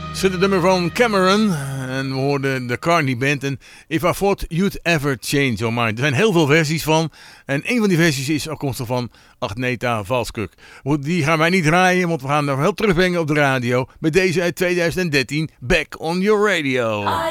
Zit het nummer van Cameron en we hoorden de Carney Band en If I Thought You'd Ever Change Your Mind. Er zijn heel veel versies van en een van die versies is afkomstig van Agneta Valskuk. Die gaan wij niet draaien, want we gaan nog heel terugbrengen op de radio met deze uit 2013, Back on Your Radio.